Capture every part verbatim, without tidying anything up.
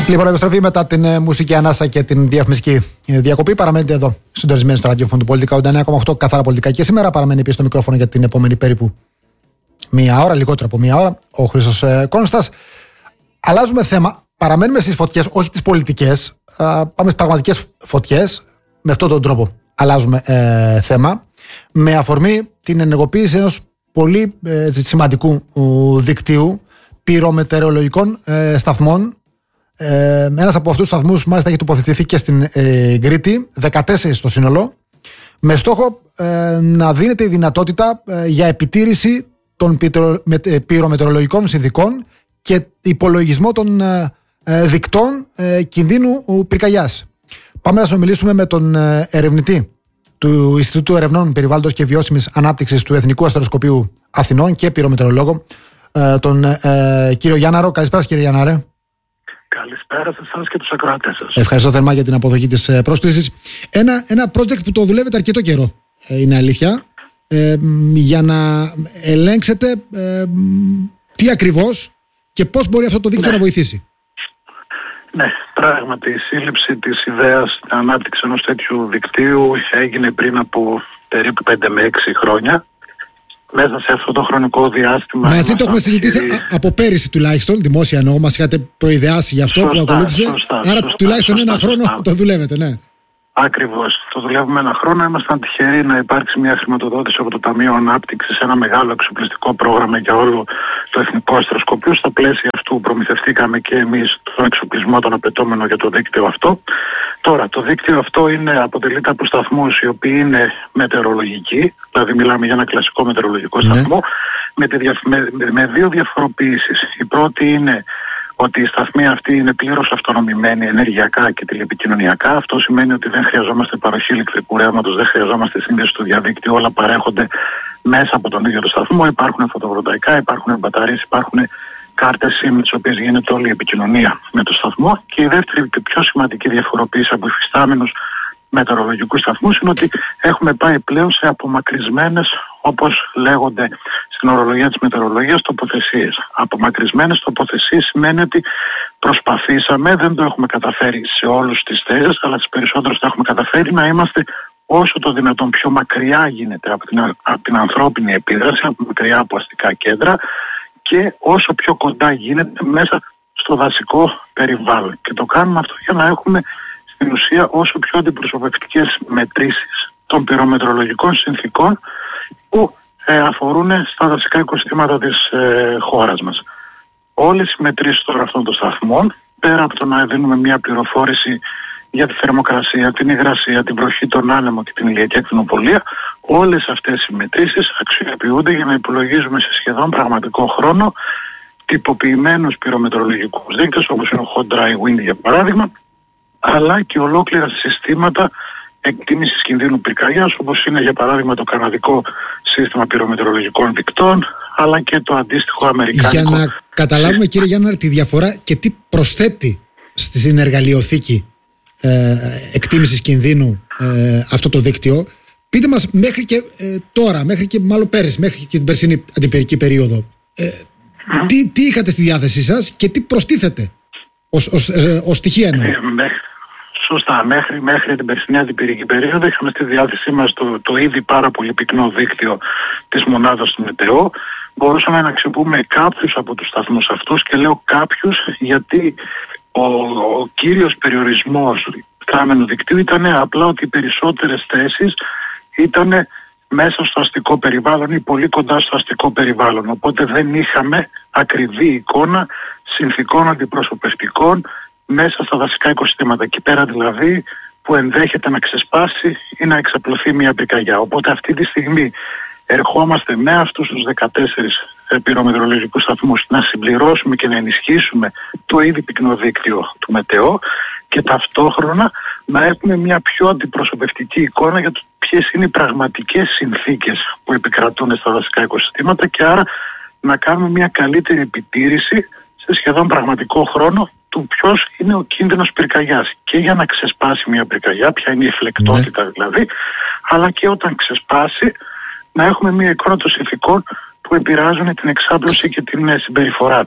Λοιπόν, επιστροφή μετά την ε, μουσική ανάσα και την διαφημιστική ε, διακοπή. Παραμένετε εδώ, συντονισμένοι στο ραδιόφωνο του Πολιτικά ογδόντα εννέα κόμμα οκτώ, καθαρά πολιτικά. Και σήμερα παραμένει πίσω στο μικρόφωνο για την επόμενη περίπου μία ώρα, λιγότερο από μία ώρα, ο Χρήστος ε, Κόνστας. Αλλάζουμε θέμα. Παραμένουμε στις φωτιές, όχι τις πολιτικές. Α, πάμε στις πραγματικές φωτιές. Με αυτόν τον τρόπο αλλάζουμε ε, θέμα. Με αφορμή την ενεργοποίηση ενός πολύ ε, σημαντικού ε, δικτύου πυρομετεωρολογικών ε, σταθμών. Ε, ένας από αυτούς τους σταθμούς μάλιστα έχει τοποθετηθεί και στην ε, Κρήτη, δεκατέσσερις στο σύνολο, με στόχο ε, να δίνεται η δυνατότητα ε, για επιτήρηση των πυρομετεωρολογικών συνθηκών και υπολογισμό των ε, ε, δικτών ε, κινδύνου πυρκαγιάς. Πάμε να συνομιλήσουμε με τον ε, ερευνητή του Ινστιτούτου Ερευνών Περιβάλλοντος και Βιώσιμης Ανάπτυξης του Εθνικού Αστεροσκοπείου Αθηνών και πυρομετεωρολόγο, ε, τον ε, κύριο Γιάνναρο. Καλησπέρα, κύριε Γιάνναρε. Καλησπέρα σε εσάς και τους ακροατές σας. Ευχαριστώ θερμά για την αποδοχή της πρόσκλησης. Ένα, ένα project που το δουλεύετε αρκετό καιρό, είναι αλήθεια, ε, για να ελέγξετε ε, τι ακριβώς και πώς μπορεί αυτό το δίκτυο ναι. να βοηθήσει. Ναι, πράγματι η σύλληψη της ιδέας, την ανάπτυξη ενός τέτοιου δικτύου έγινε πριν από περίπου πέντε με έξι χρόνια. Μέσα σε αυτό το χρονικό διάστημα. Μαζί το έχουμε συζητήσει χειρί... από πέρυσι τουλάχιστον, δημόσια εννοώ, μας είχατε προειδεάσει γι' αυτό σωστά, που ακολούθησε. Σωστά, άρα σωστά, τουλάχιστον σωστά, ένα σωστά, χρόνο σωστά. Το δουλεύετε, ναι. Ακριβώς. Το δουλεύουμε ένα χρόνο. Ήμασταν τυχεροί να υπάρξει μια χρηματοδότηση από το Ταμείο Ανάπτυξης, ένα μεγάλο εξοπλιστικό πρόγραμμα για όλο το Εθνικό Αστεροσκοπείο. Στα πλαίσια αυτού προμηθευτήκαμε και εμείς τον εξοπλισμό τον απαιτόμενο για το δίκτυο αυτό. Τώρα, το δίκτυο αυτό είναι, αποτελείται από σταθμούς οι οποίοι είναι μετεωρολογικοί, δηλαδή μιλάμε για ένα κλασικό μετεωρολογικό σταθμό, ναι. με, τη, με, με δύο διαφοροποιήσεις. Η πρώτη είναι ότι η σταθμή αυτή είναι πλήρως αυτονομημένη ενεργειακά και τηλεπικοινωνιακά. Αυτό σημαίνει ότι δεν χρειαζόμαστε παροχή ηλεκτρικού ρεύματος, δεν χρειαζόμαστε σύνδεση στο διαδίκτυο, όλα παρέχονται μέσα από τον ίδιο το σταθμό. Υπάρχουν φωτοβολταϊκά, υπάρχουν μπαταρίες, υπάρχουν κάρτες SIM με τις οποίες γίνεται όλη η επικοινωνία με το σταθμό. Και η δεύτερη και πιο σημαντική διαφοροποίηση από υφιστάμενους μετεωρολογικούς σταθμούς είναι ότι έχουμε πάει πλέον σε απομακρυσμένες, όπως λέγονται στην ορολογία της μετεωρολογίας, τοποθεσίες. Απομακρυσμένες τοποθεσίες σημαίνει ότι προσπαθήσαμε, δεν το έχουμε καταφέρει σε όλους τις θέσεις, αλλά στις περισσότερες το έχουμε καταφέρει να είμαστε όσο το δυνατόν πιο μακριά γίνεται από την, από την ανθρώπινη επίδραση, από μακριά από αστικά κέντρα και όσο πιο κοντά γίνεται μέσα στο δασικό περιβάλλον. Και το κάνουμε αυτό για να έχουμε στην ουσία όσο πιο αντιπροσωπευτικές μετρήσεις των πυρομετεωρολογικών συνθηκών που ε, αφορούν στα δασικά οικοσυστήματα της ε, χώρας μας. Όλες οι μετρήσεις τώρα αυτών των σταθμών, πέρα από το να δίνουμε μια πληροφόρηση για τη θερμοκρασία, την υγρασία, την βροχή, τον άνεμο και την ηλιακή ακτινοπολία, όλες αυτές οι μετρήσεις αξιοποιούνται για να υπολογίζουμε σε σχεδόν πραγματικό χρόνο τυποποιημένους πυρομετεωρολογικούς δείκτες, όπως είναι ο hot dry wind για παράδειγμα, αλλά και ολόκληρα συστήματα εκτίμησης κινδύνου πυρκαγιάς, όπως είναι για παράδειγμα το καναδικό σύστημα πυρομετεωρολογικών δικτών, αλλά και το αντίστοιχο αμερικάνικο. Για να καταλάβουμε, κύριε Γιάνναρ, τη διαφορά και τι προσθέτει στην εργαλειοθήκη ε, εκτίμησης κινδύνου ε, αυτό το δίκτυο, πείτε μας μέχρι και ε, τώρα, μέχρι και μάλλον πέρυσι, μέχρι και την περσινή αντιπυρική περίοδο, ε, mm. τι, τι είχατε στη διάθεσή σας και τι προστίθεται ως, ως, ε, ως στοιχεία εννοώ. Ε, Σωστά. Μέχρι, μέχρι την περσινή αντιπυρική περίοδο είχαμε στη διάθεσή μας το, το ήδη πάρα πολύ πυκνό δίκτυο της μονάδας του ΜΕΤΕΟ. Μπορούσαμε να αξιοποιούμε κάποιους από τους σταθμούς αυτούς και λέω κάποιους γιατί ο, ο κύριος περιορισμός του υφιστάμενου δικτύου ήταν απλά ότι οι περισσότερες θέσεις ήταν μέσα στο αστικό περιβάλλον ή πολύ κοντά στο αστικό περιβάλλον. Οπότε δεν είχαμε ακριβή εικόνα συνθηκών αντιπροσωπευτικών μέσα στα δασικά οικοσυστήματα. Εκεί πέρα δηλαδή που ενδέχεται να ξεσπάσει ή να εξαπλωθεί μια πυρκαγιά. Οπότε αυτή τη στιγμή ερχόμαστε με αυτούς τους δεκατέσσερις πυρομετεωρολογικούς σταθμούς να συμπληρώσουμε και να ενισχύσουμε το ήδη πυκνό δίκτυο του ΜΕΤΕΟ και ταυτόχρονα να έχουμε μια πιο αντιπροσωπευτική εικόνα για το ποιες είναι οι πραγματικές συνθήκες που επικρατούν στα δασικά οικοσυστήματα και άρα να κάνουμε μια καλύτερη επιτήρηση σε σχεδόν πραγματικό χρόνο του ποιος είναι ο κίνδυνος πυρκαγιάς και για να ξεσπάσει μια πυρκαγιά, ποια είναι η φλεκτότητα ναι. δηλαδή, αλλά και όταν ξεσπάσει να έχουμε μια εικόνα των συνθηκών που επηρεάζουν την εξάπλωση και την συμπεριφορά της.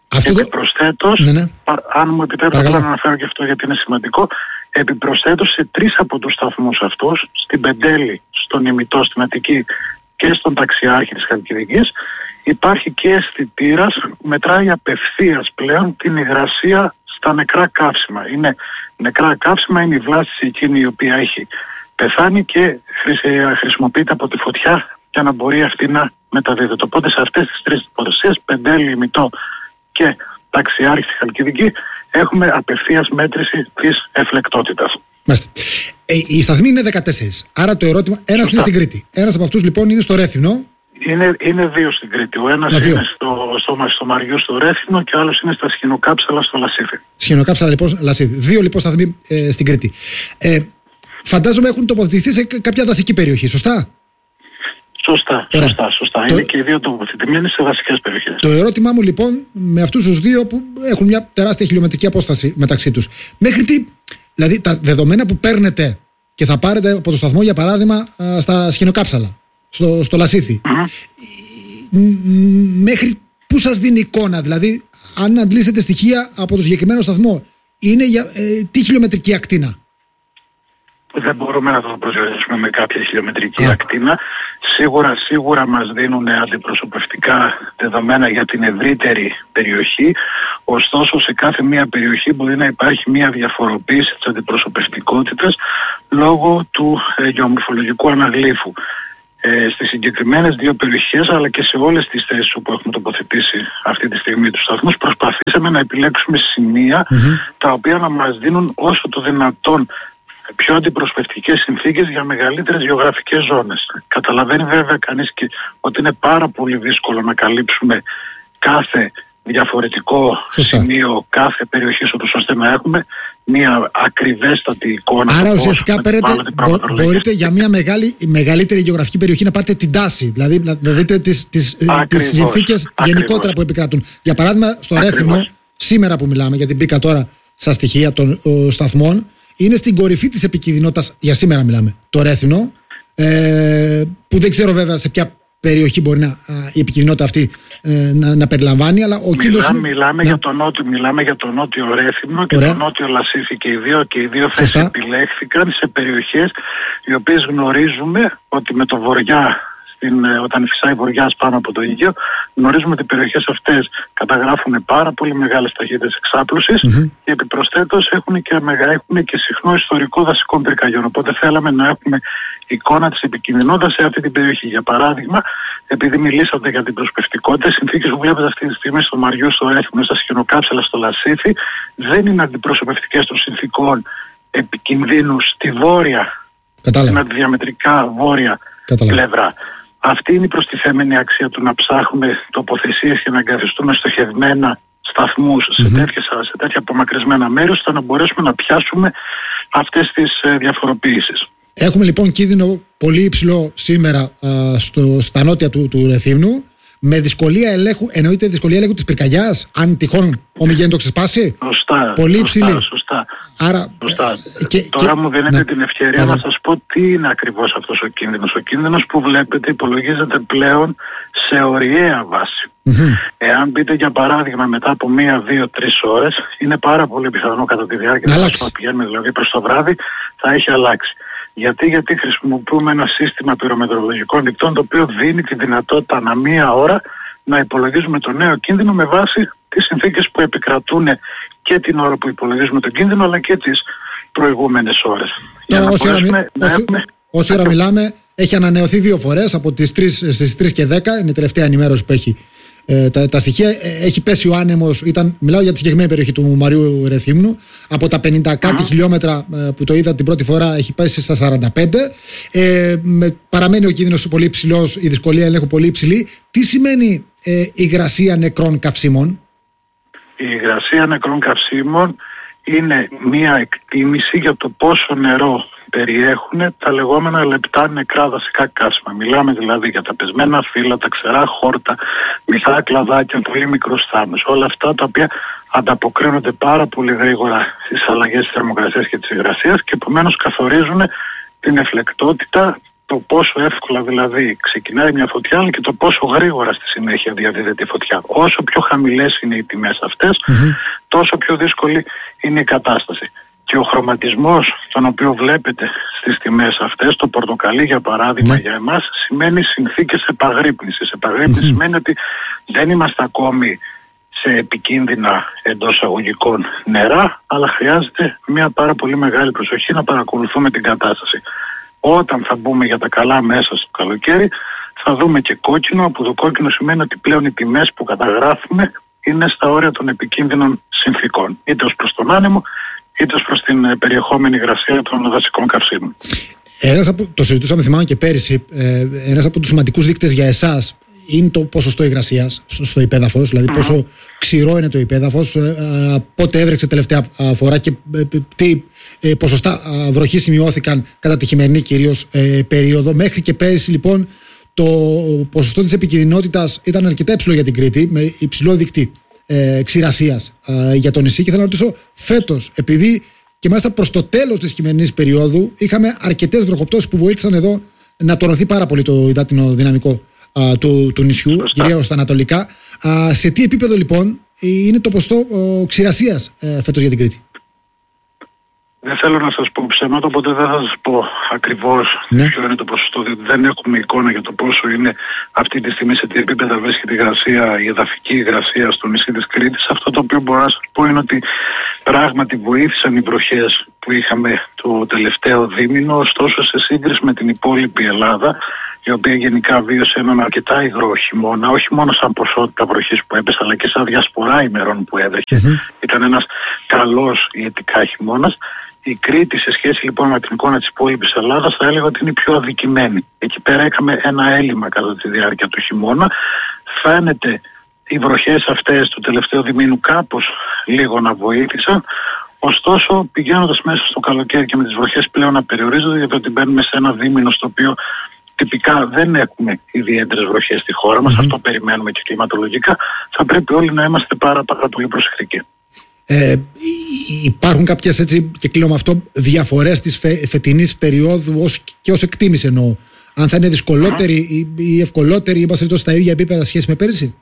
Αυτό επιπροσθέτως, το... ναι, ναι. αν μου επιτρέπετε να αναφέρω και αυτό γιατί είναι σημαντικό, επιπροσθέτως σε τρεις από τους σταθμούς αυτούς, στην Πεντέλη, στον Ημιτό, στην Αττική και στον Ταξιάρχη της Χαλκιδικής, υπάρχει και αισθητήρας που μετράει απευθείας πλέον την υγρασία στα νεκρά καύσιμα. Είναι νεκρά καύσιμα, είναι η βλάστηση εκείνη η οποία έχει πεθάνει και χρησιμοποιείται από τη φωτιά για να μπορεί αυτή να μεταδίδεται. Οπότε σε αυτές τις τρεις τοποθεσίες, Πεντέλη, Ημιτό και Ταξιάρχη στη Χαλκιδική, έχουμε απευθείας μέτρηση της εφλεκτότητας. Μάλιστα. Ε, οι σταθμοί είναι δεκατέσσερις. Άρα το ερώτημα, ένας είναι στην Κρήτη. Ένας από αυτούς λοιπόν είναι στο Ρέθυμνο. Είναι, είναι δύο στην Κρήτη. Ο ένας είναι στο, στο, στο Μαριού στο Ρέθυμνο και ο άλλος είναι στα Σχοινοκάψαλα στο Λασίθι. Σχοινοκάψαλα λοιπόν, Λασίθι. Δύο λοιπόν σταθμοί ε, στην Κρήτη. Ε, φαντάζομαι έχουν τοποθετηθεί σε κάποια δασική περιοχή, σωστά? Σωστά, σωστά, σωστά. Το... Είναι και οι δύο τοποθετημένοι σε δασικές περιοχές. Το ερώτημά μου λοιπόν με αυτούς τους δύο που έχουν μια τεράστια χιλιομετρική απόσταση μεταξύ τους. Μέχρι τι, δηλαδή τα δεδομένα που παίρνετε και θα πάρετε από το σταθμό για παράδειγμα στα Σχοινοκάψαλα, στο, στο Λασίθι, mm-hmm. μέχρι πού σας δίνει εικόνα, δηλαδή αν αντλήσετε στοιχεία από το συγκεκριμένο σταθμό, είναι για ε, τι χιλιομετρική ακτίνα? Δεν μπορούμε να το προσδιορίσουμε με κάποια χιλιομετρική yeah. ακτίνα. Σίγουρα, σίγουρα μας δίνουν αντιπροσωπευτικά δεδομένα για την ευρύτερη περιοχή. Ωστόσο, σε κάθε μία περιοχή μπορεί να υπάρχει μία διαφοροποίηση της αντιπροσωπευτικότητας λόγω του ε, γεωμορφολογικού αναγλύφου. Ε, στις συγκεκριμένες δύο περιοχές, αλλά και σε όλες τις θέσεις όπου έχουμε τοποθετήσει αυτή τη στιγμή τους σταθμούς, προσπαθήσαμε να επιλέξουμε σημεία mm-hmm. τα οποία να μας δίνουν όσο το δυνατόν πιο αντιπροσωπευτικές συνθήκες για μεγαλύτερες γεωγραφικές ζώνες. Καταλαβαίνει βέβαια κανείς και ότι είναι πάρα πολύ δύσκολο να καλύψουμε κάθε διαφορετικό Σωστά. σημείο, κάθε περιοχή ώστε να έχουμε μια ακριβέστατη εικόνα. Άρα ουσιαστικά πέρετε, μπο, μπορείτε για μια μεγάλη, μεγαλύτερη γεωγραφική περιοχή να πάτε την τάση, δηλαδή να δείτε τις, τις, τις συνθήκες γενικότερα που επικρατούν. Για παράδειγμα στο Ρέθυμνο, σήμερα που μιλάμε, γιατί μπήκα τώρα στα στοιχεία των ο, σταθμών, είναι στην κορυφή της επικινδυνότητας, για σήμερα μιλάμε, το Ρέθυμνο, ε, που δεν ξέρω βέβαια σε ποια περιοχή μπορεί να, α, η επικινδυνότητα αυτή ε, να, να περιλαμβάνει, αλλά ο Μιλά, κίνδυνος... Μιλάμε, να... για το νότιο, μιλάμε για το νότιο Ρέθυμνο και Ωραία. το νότιο Λασίθι και οι δύο, και οι δύο θέσεις επιλέχθηκαν σε περιοχές οι οποίες γνωρίζουμε ότι με το βορειά, στην, όταν φυσάει βοριάς πάνω από το Αίγαιο, γνωρίζουμε ότι οι περιοχές αυτές καταγράφουν πάρα πολύ μεγάλες ταχύτητες εξάπλωσης mm-hmm. και επιπροσθέτως έχουν και, έχουν και συχνό ιστορικό δασικών πυρκαγιών. Οπότε θέλαμε να έχουμε εικόνα της επικινδυνότητας σε αυτή την περιοχή. Για παράδειγμα, επειδή μιλήσατε για την προσπευτικότητα, οι συνθήκες που βλέπετε αυτή τη στιγμή στο Μαριού, στο Ρέθυμνο, στα Σχοινοκάψαλα, στο Λασίθι, δεν είναι αντιπροσωπευτικές των συνθήκων επικινδύνου στη βόρεια, στην αντιδιαμετρικά βόρεια Κατάλαβα. πλευρά. Αυτή είναι η προστιθέμενη αξία του να ψάχνουμε τοποθεσίες και να εγκαθιστούμε στοχευμένα σταθμούς mm-hmm. σε, τέτοιες, σε τέτοια απομακρυσμένα μέρη, ώστε να μπορέσουμε να πιάσουμε αυτές τις ε, διαφοροποίησεις. Έχουμε λοιπόν κίνδυνο πολύ υψηλό σήμερα α, στο, στα νότια του, του Ρεθύμνου, με δυσκολία ελέγχου, εννοείται δυσκολία ελέγχου της πυρκαγιάς, αν τυχόν ομιγέννητο ξεσπάσει. Σωστά. Πολύ υψηλή. Σωστά, σωστά. Άρα, σωστά. Και, Τώρα και, μου δίνετε ναι, την ευκαιρία ναι. να σας πω τι είναι ακριβώς αυτός ο κίνδυνος. Ο κίνδυνος που βλέπετε υπολογίζεται πλέον σε ωριαία βάση. Mm-hmm. Εάν μπείτε για παράδειγμα μετά από μία, δύο, τρεις ώρες, είναι πάρα πολύ πιθανό κατά τη διάρκεια να πηγαίνουμε δηλαδή προς το βράδυ, θα έχει αλλάξει. Γιατί, γιατί χρησιμοποιούμε ένα σύστημα πυρομετρολογικών δικτών το οποίο δίνει τη δυνατότητα ανά μία ώρα να υπολογίζουμε το νέο κίνδυνο με βάση τις συνθήκες που επικρατούν και την ώρα που υπολογίζουμε τον κίνδυνο αλλά και τις προηγούμενες ώρες. Τώρα όση ώρα, μι... έχουμε... όση ώρα μιλάμε έχει ανανεωθεί δύο φορές από τις τρεις, στις τρεις και δέκα, είναι η τελευταία ενημέρωση που έχει ε, τα, τα στοιχεία. Ε, έχει πέσει ο άνεμος, ήταν, μιλάω για τη συγκεκριμένη περιοχή του Μαριού Ρεθύμνου, από τα πενήντα κάτι mm. χιλιόμετρα ε, που το είδα την πρώτη φορά έχει πέσει στα σαράντα πέντε. Ε, με, παραμένει ο κίνδυνος πολύ υψηλός, η δυσκολία ελέγχου πολύ υψηλή. Τι σημαίνει ε, υγρασία νεκρών καυσίμων? Η υγρασία νεκρών καυσίμων είναι μία εκτίμηση για το πόσο νερό περιέχουν τα λεγόμενα λεπτά νεκρά δασικά καύσιμα. Μιλάμε δηλαδή για τα πεσμένα φύλλα, τα ξερά χόρτα, μικρά κλαδάκια, πολύ μικρούς θάμνους. Όλα αυτά τα οποία ανταποκρίνονται πάρα πολύ γρήγορα στις αλλαγές της θερμοκρασίας και της υγρασίας και επομένως καθορίζουν την εφλεκτότητα το πόσο εύκολα δηλαδή ξεκινάει μια φωτιά, αλλά και το πόσο γρήγορα στη συνέχεια διαδίδεται η φωτιά. Όσο πιο χαμηλές είναι οι τιμές αυτές, mm-hmm. τόσο πιο δύσκολη είναι η κατάσταση. Και ο χρωματισμός τον οποίο βλέπετε στις τιμές αυτές, το πορτοκαλί για παράδειγμα mm-hmm. για εμάς, σημαίνει συνθήκες επαγρύπνησης. Επαγρύπνηση mm-hmm. σημαίνει ότι δεν είμαστε ακόμη σε επικίνδυνα εντός αγωγικών νερά, αλλά χρειάζεται μια πάρα πολύ μεγάλη προσοχή να παρακολουθούμε την κατάσταση. Όταν θα μπούμε για τα καλά μέσα στο καλοκαίρι, θα δούμε και κόκκινο, που το κόκκινο σημαίνει ότι πλέον οι τιμές που καταγράφουμε είναι στα όρια των επικίνδυνων συνθήκων, είτε ως προς τον άνεμο, είτε ως προς την περιεχόμενη υγρασία των δασικών καυσίμων. Ένας από, το συζητούσαμε θυμάμαι και πέρυσι, ε, ένας από τους σημαντικούς δείκτες για εσάς είναι το ποσοστό υγρασίας στο υπέδαφος, δηλαδή mm-hmm. πόσο ξηρό είναι το υπέδαφος, ε, πότε έβρεξε τελευταία φορά και ε, τι ε, ποσοστά ε, βροχή σημειώθηκαν κατά τη χειμερινή κυρίως ε, περίοδο. Μέχρι και πέρυσι λοιπόν το ποσοστό της επικινδυνότητας ήταν αρκετά υψηλό για την Κρήτη, με υψηλό δείκτη ε, ξηρασίας ε, για το νησί, και θέλω να ρωτήσω φέτος, επειδή και μάλιστα προς το τέλος της χειμερινής περίοδου είχαμε αρκετές βροχοπτώσεις που βοήθησαν εδώ να τονωθεί πάρα πολύ το υδάτινο δυναμικό α, του, του νησιού, κυρίως στα ανατολικά. Α, σε τι επίπεδο λοιπόν είναι το ποσοστό ξηρασίας ε, φέτος για την Κρήτη? Δεν θέλω να σας πω ψέματα, οπότε δεν θα σας πω ακριβώς ναι. ποιο είναι το ποσοστό, διότι δεν έχουμε εικόνα για το πόσο είναι αυτή τη στιγμή, σε τι επίπεδα βρίσκεται η υγρασία, η εδαφική υγρασία στο νησί της Κρήτης. Αυτό το οποίο μπορώ να σας πω είναι ότι πράγματι βοήθησαν οι βροχές που είχαμε το τελευταίο δίμηνο, ωστόσο σε σύγκριση με την υπόλοιπη Ελλάδα, η οποία γενικά βίωσε έναν αρκετά υγρό χειμώνα, όχι μόνο σαν ποσότητα βροχής που έπεσε, αλλά και σαν διασπορά ημερών που έδεχε. Mm-hmm. Ήταν ένας καλός ιετικά χειμώνας. Η Κρήτη σε σχέση λοιπόν με την εικόνα της υπόλοιπης Ελλάδας θα έλεγα ότι είναι πιο αδικημένη. Εκεί πέρα είχαμε ένα έλλειμμα κατά τη διάρκεια του χειμώνα. Φαίνεται οι βροχές αυτές του τελευταίου διμήνου κάπως λίγο να βοήθησαν. Ωστόσο, πηγαίνοντας μέσα στο καλοκαίρι και με τις βροχές πλέον να περιορίζονται, γιατί μπαίνουμε σε ένα δίμηνο στο οποίο τυπικά δεν έχουμε ιδιαίτερες βροχές στη χώρα μας, mm-hmm. αυτό περιμένουμε και κλιματολογικά, θα πρέπει όλοι να είμαστε πάρα, πάρα πολύ προσεκτικοί. Ε, υπάρχουν κάποιες, έτσι, και κλείνω με αυτό, διαφορές της φε, φετινής περίοδου ως, και ως εκτίμηση εννοώ? Αν θα είναι δυσκολότερη mm-hmm. ή, ή ευκολότερη, ή είμαστε στα ίδια επίπεδα σχέση με πέρυσι?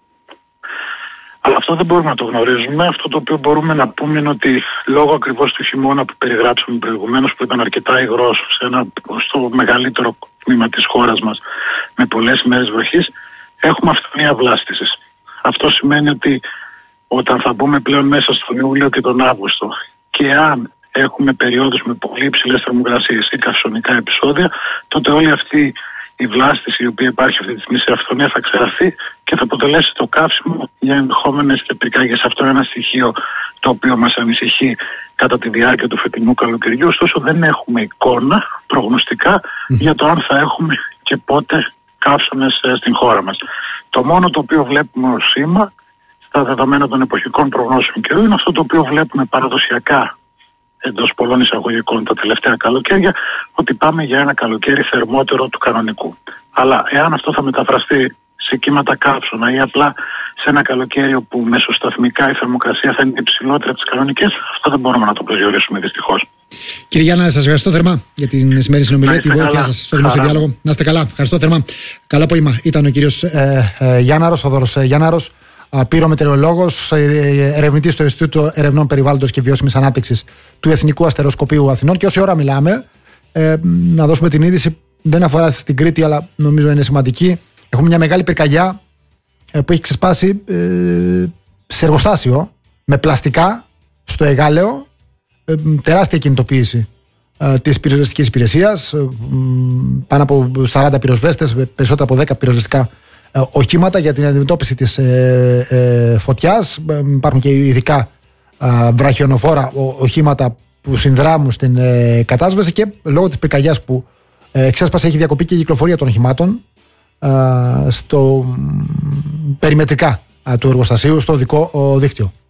Αλλά αυτό δεν μπορούμε να το γνωρίζουμε. Αυτό το οποίο μπορούμε να πούμε είναι ότι λόγω ακριβώς του χειμώνα που περιγράψαμε προηγουμένως, που ήταν αρκετά υγρός σε ένα, στο μεγαλύτερο τμήμα της χώρας μας, με πολλές ημέρες βροχής, έχουμε αυθονία βλάστησης. Αυτό σημαίνει ότι όταν θα μπούμε πλέον μέσα στον Ιούλιο και τον Αύγουστο, και αν έχουμε περιόδους με πολύ υψηλές θερμοκρασίες ή καυσονικά επεισόδια, τότε όλη αυτή η βλάστηση η οποία υπάρχει αυτή τη στιγμή σε αυθονία θα ξεραθεί και θα αποτελέσει το καύσιμο για ενδεχόμενες πυρκαγιές. Αυτό είναι ένα στοιχείο το οποίο μας ανησυχεί κατά τη διάρκεια του φετινού καλοκαιριού. Ωστόσο δεν έχουμε εικόνα προγνωστικά για το αν θα έχουμε και πότε καύσονες στην χώρα μας. Το μόνο το οποίο βλέπουμε ως σήμα στα δεδομένα των εποχικών προγνώσεων καιρού είναι αυτό το οποίο βλέπουμε παραδοσιακά εντός πολλών εισαγωγικών τα τελευταία καλοκαίρια, ότι πάμε για ένα καλοκαίρι θερμότερο του κανονικού. Αλλά εάν αυτό θα μεταφραστεί σε κύματα καύσωνα ή απλά σε ένα καλοκαίρι όπου μεσοσταθμικά η θερμοκρασία θα είναι υψηλότερη από τις κανονικές, αυτό δεν μπορούμε να το προσδιορίσουμε δυστυχώς. Κύριε Γιάννα, σας ευχαριστώ θερμά για την σημερινή συνομιλία, τη βοήθειά σας στο δημόσιο διάλογο. Να είστε καλά. Ευχαριστώ θερμά. Καλό απόγευμα. Ήταν ο κύριος ε, ε, Γιάνναρος, Θοδωρός Γιάνναρος, πυρομετεωρολόγος, ερευνητής στο Ινστιτούτο Ερευνών Περιβάλλοντος και Βιώσιμης Ανάπτυξης του Εθνικού Αστεροσκοπείου Αθηνών. Και όση ώρα μιλάμε, ε, να δώσουμε την είδηση, δεν αφορά στην Κρήτη, αλλά νομίζω είναι σημαντική. Έχουμε μια μεγάλη πυρκαγιά ε, που έχει ξεσπάσει ε, σε εργοστάσιο με πλαστικά στο Εγάλεο. Ε, τεράστια κινητοποίηση ε, της πυροσβεστικής υπηρεσίας. Ε, πάνω από σαράντα πυροσβέστες, περισσότερα από δέκα πυροσβεστικά ε, οχήματα για την αντιμετώπιση της ε, ε, φωτιάς. Ε, υπάρχουν και ειδικά ε, βραχιονοφόρα οχήματα που συνδράμουν στην ε, κατάσβεση, και λόγω της πυρκαγιάς που ε, ξέσπασε έχει διακοπεί και η κυκλοφορία των οχημάτων στο περιμετρικά του εργοστασίου, στο οδικό δίκτυο.